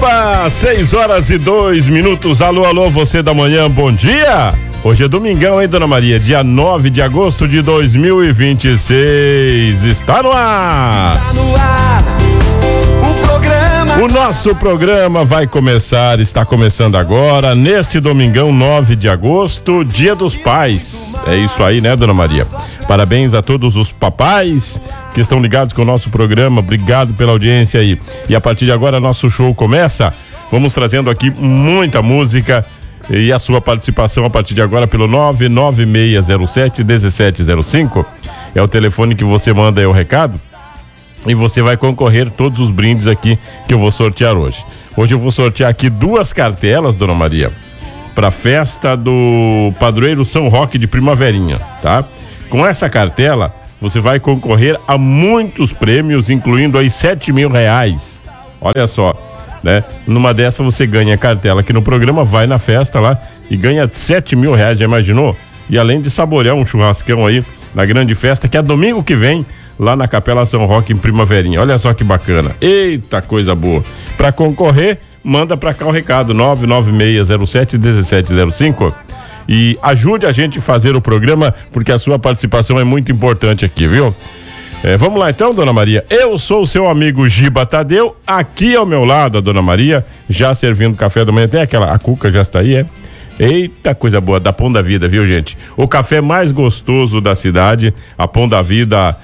Opa, 6h02. Alô, alô, você da manhã, bom dia. Hoje é domingão, hein, dona Maria? Dia 9 de agosto de 2026. Está no ar. Está no ar. O nosso programa vai começar, está começando agora, neste domingão 9 de agosto, Dia dos Pais. É isso aí, né, dona Maria? Parabéns a todos os papais que estão ligados com o nosso programa. Obrigado pela audiência aí. E a partir de agora, nosso show começa. Vamos trazendo aqui muita música e a sua participação a partir de agora pelo 99607-1705. É o telefone que você manda aí o recado. E você vai concorrer todos os brindes aqui que eu vou sortear hoje. Hoje eu vou sortear aqui 2 cartelas, dona Maria, para a festa do Padroeiro São Roque de Primaverinha, tá? Com essa cartela, você vai concorrer a muitos prêmios, incluindo aí R$7.000. Olha só, né? Numa dessa você ganha a cartela aqui no programa, vai na festa lá e ganha R$7.000, já imaginou? E além de saborear um churrascão aí na grande festa, que é domingo que vem, lá na Capela São Roque em Primaverinha. Olha só que bacana. Eita, coisa boa. Para concorrer, manda para cá o recado 99607-1705 e ajude a gente a fazer o programa, porque a sua participação é muito importante aqui, viu? Vamos lá então, dona Maria. Eu sou o seu amigo Giba Tadeu, aqui ao meu lado a dona Maria, já servindo café da manhã. Tem a Cuca já está aí, é? Eita, coisa boa, da Pão da Vida, viu, gente? O café mais gostoso da cidade, a Pão da Vida,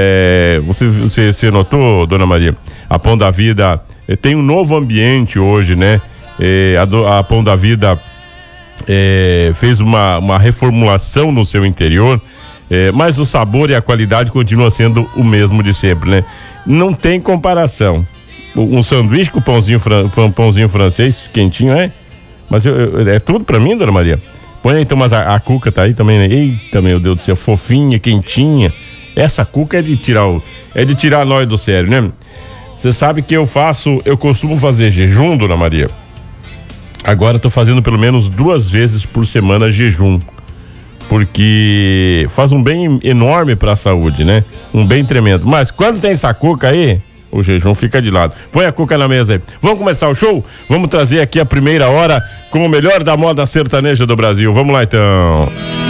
você notou, dona Maria? A Pão da Vida tem um novo ambiente hoje, né? A Pão da Vida fez uma reformulação no seu interior, mas o sabor e a qualidade continuam sendo o mesmo de sempre, né? Não tem comparação. Um sanduíche com pãozinho francês quentinho, Mas é tudo pra mim, dona Maria? Põe aí então, mas a Cuca tá aí também, né? Eita, meu Deus do céu, fofinha, quentinha. Essa Cuca é de tirar nós do sério, né? Você sabe que eu costumo fazer jejum, dona Maria. Agora tô fazendo pelo menos 2 vezes por semana jejum. Porque faz um bem enorme pra saúde, né? Um bem tremendo. Mas quando tem essa Cuca aí, o jejum fica de lado. Põe a Cuca na mesa aí. Vamos começar o show? Vamos trazer aqui a primeira hora com o melhor da moda sertaneja do Brasil. Vamos lá então.